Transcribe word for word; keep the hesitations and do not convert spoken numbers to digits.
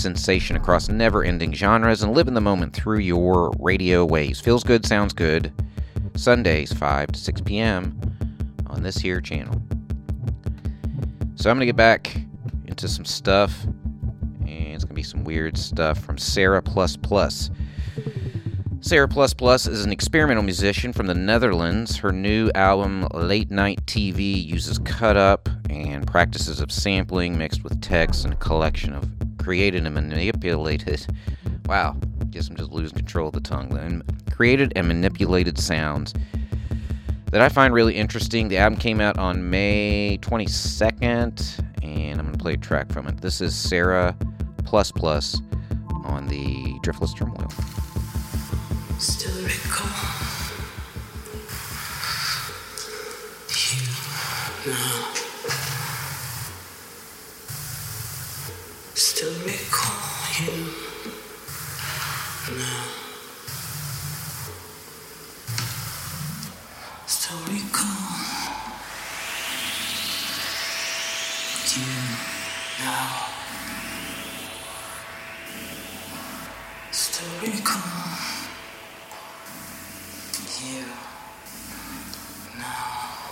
sensation across never-ending genres and live in the moment through your radio waves. Feels good, sounds good. Sundays, five to six p.m. on this here channel. So I'm going to get back into some stuff, and it's going to be some weird stuff from Sarah Plus Plus. Sarah Plus Plus is an experimental musician from the Netherlands. Her new album, Late Night T V, uses cut-up and practices of sampling mixed with text and a collection of created and manipulated... Wow, guess I'm just losing control of the tongue then. Created and manipulated sounds that I find really interesting. The album came out on May twenty-second, and I'm going to play a track from it. This is Sarah Plus Plus on the Driftless Turmoil. Still recall you now. Still recall you now. Still recall you now. Still recall you now.